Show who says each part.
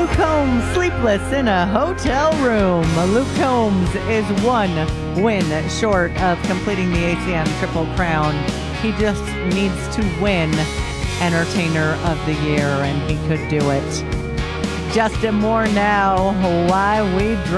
Speaker 1: Luke Combs sleepless in a hotel room. Luke Combs is one win short of completing the ACM Triple Crown. He just needs to win Entertainer of the Year, and he could do it. Justin Moore now, Why We Dream.